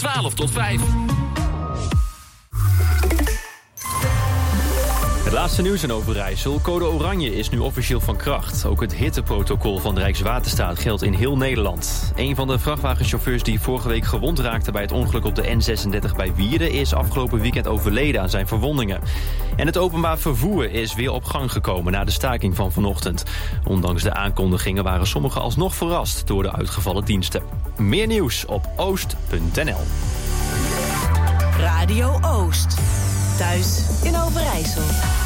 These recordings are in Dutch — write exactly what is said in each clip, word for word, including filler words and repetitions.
twaalf tot vijf. Het laatste nieuws in Overijssel. Code Oranje is nu officieel van kracht. Ook het hitteprotocol van de Rijkswaterstaat geldt in heel Nederland. Een van de vrachtwagenchauffeurs die vorige week gewond raakte bij het ongeluk op de N zesendertig bij Wierden is afgelopen weekend overleden aan zijn verwondingen. En het openbaar vervoer is weer op gang gekomen na de staking van vanochtend. Ondanks de aankondigingen waren sommigen alsnog verrast door de uitgevallen diensten. Meer nieuws op oost punt n l. Radio Oost. Thuis in Overijssel.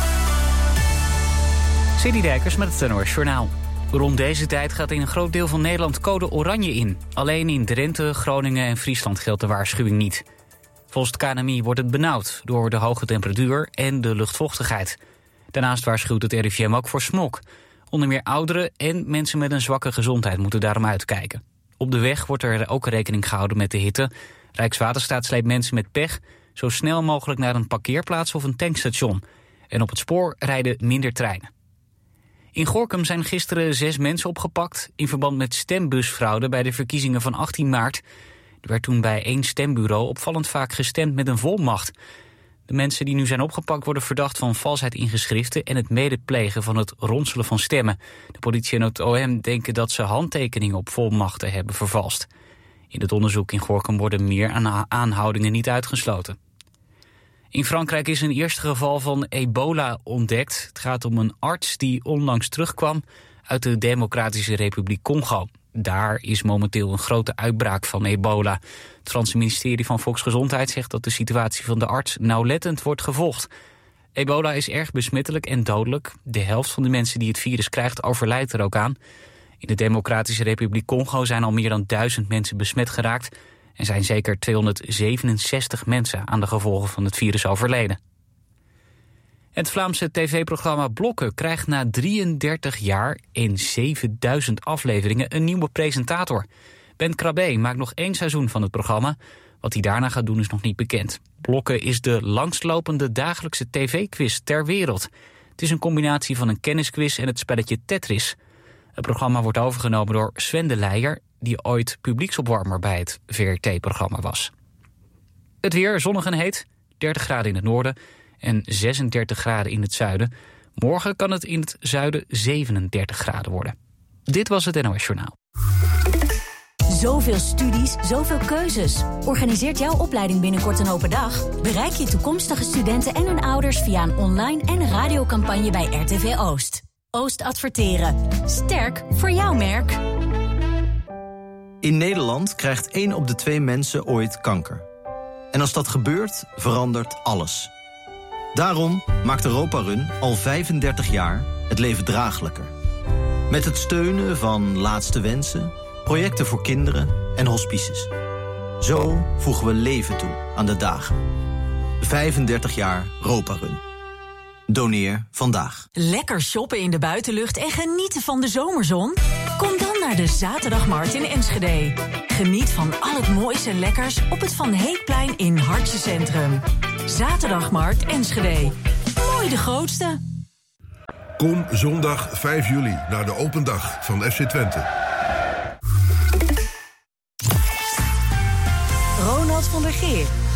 City Dijkers met het N O S Journaal. Rond deze tijd gaat in een groot deel van Nederland code oranje in. Alleen in Drenthe, Groningen en Friesland geldt de waarschuwing niet. Volgens het K N M I wordt het benauwd door de hoge temperatuur en de luchtvochtigheid. Daarnaast waarschuwt het R I V M ook voor smog. Onder meer ouderen en mensen met een zwakke gezondheid moeten daarom uitkijken. Op de weg wordt er ook rekening gehouden met de hitte. Rijkswaterstaat sleept mensen met pech zo snel mogelijk naar een parkeerplaats of een tankstation. En op het spoor rijden minder treinen. In Gorinchem zijn gisteren zes mensen opgepakt in verband met stembusfraude bij de verkiezingen van achttien maart. Er werd toen bij één stembureau opvallend vaak gestemd met een volmacht. De mensen die nu zijn opgepakt worden verdacht van valsheid in geschriften en het medeplegen van het ronselen van stemmen. De politie en het O M denken dat ze handtekeningen op volmachten hebben vervalst. In het onderzoek in Gorinchem worden meer aanhoudingen niet uitgesloten. In Frankrijk is een eerste geval van ebola ontdekt. Het gaat om een arts die onlangs terugkwam uit de Democratische Republiek Congo. Daar is momenteel een grote uitbraak van ebola. Het Franse ministerie van Volksgezondheid zegt dat de situatie van de arts nauwlettend wordt gevolgd. Ebola is erg besmettelijk en dodelijk. De helft van de mensen die het virus krijgt overlijdt er ook aan. In de Democratische Republiek Congo zijn al meer dan duizend mensen besmet geraakt en zijn zeker tweehonderdzevenenzestig mensen aan de gevolgen van het virus overleden. Het Vlaamse tv-programma Blokken krijgt na drieëndertig jaar en zevenduizend afleveringen een nieuwe presentator. Ben Krabbe maakt nog één seizoen van het programma. Wat hij daarna gaat doen is nog niet bekend. Blokken is de langstlopende dagelijkse tv-quiz ter wereld. Het is een combinatie van een kennisquiz en het spelletje Tetris. Het programma wordt overgenomen door Sven de Leijer, die ooit publieksopwarmer bij het V R T-programma was. Het weer zonnig en heet, dertig graden in het noorden en zesendertig graden in het zuiden. Morgen kan het in het zuiden zevenendertig graden worden. Dit was het N O S Journaal. Zoveel studies, zoveel keuzes. Organiseert jouw opleiding binnenkort een open dag? Bereik je toekomstige studenten en hun ouders via een online en radiocampagne bij R T V Oost. Oost adverteren. Sterk voor jouw merk. In Nederland krijgt één op de twee mensen ooit kanker. En als dat gebeurt, verandert alles. Daarom maakt Europa Run al vijfendertig jaar het leven draaglijker. Met het steunen van Laatste Wensen, projecten voor kinderen en hospices. Zo voegen we leven toe aan de dagen. vijfendertig jaar Europa Run. Doneer vandaag. Lekker shoppen in de buitenlucht en genieten van de zomerzon? Kom dan naar de Zaterdagmarkt in Enschede. Geniet van al het mooiste lekkers op het Van Heekplein in Hartje Centrum. Zaterdagmarkt Enschede. Mooi de grootste. Kom zondag vijf juli naar de open dag van F C Twente. Ronald van der Geer